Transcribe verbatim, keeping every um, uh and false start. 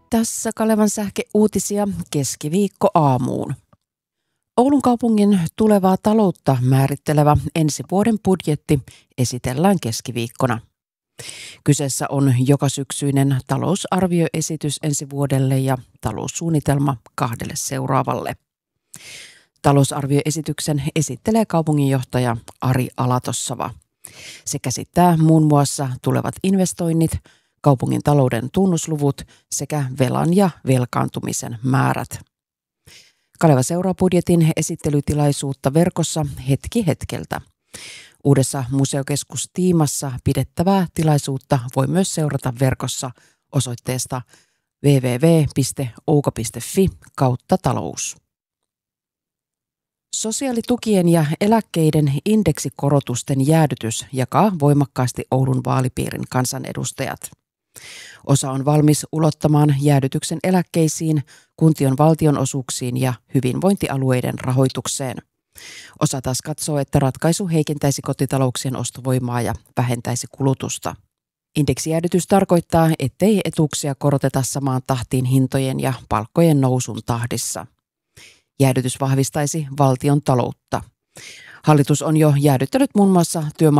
Tässä Kalevan sähkeuutisia keskiviikko aamuun. Oulun kaupungin tulevaa taloutta määrittelevä ensi vuoden budjetti esitellään keskiviikkona. Kyseessä on jokasyksyinen talousarvioesitys ensi vuodelle ja taloussuunnitelma kahdelle seuraavalle. Talousarvioesityksen esittelee kaupunginjohtaja Ari Alatossava. Se käsittää muun muassa tulevat investoinnit, kaupungin talouden tunnusluvut sekä velan ja velkaantumisen määrät. Kaleva seuraa budjetin esittelytilaisuutta verkossa hetki hetkeltä. Uudessa museokeskustiimassa pidettävää tilaisuutta voi myös seurata verkossa osoitteesta www piste ouka piste fi kautta talous. Sosiaalitukien ja eläkkeiden indeksikorotusten jäädytys jakaa voimakkaasti Oulun vaalipiirin kansanedustajat. Osa on valmis ulottamaan jäädytyksen eläkkeisiin, kuntien valtionosuuksiin ja hyvinvointialueiden rahoitukseen. Osa taas katsoo, että ratkaisu heikentäisi kotitalouksien ostovoimaa ja vähentäisi kulutusta. Indeksijäädytys tarkoittaa, ettei etuuksia koroteta samaan tahtiin hintojen ja palkkojen nousun tahdissa. Jäädytys vahvistaisi valtion taloutta. Hallitus on jo jäädyttänyt muun muassa työmarkkinoiden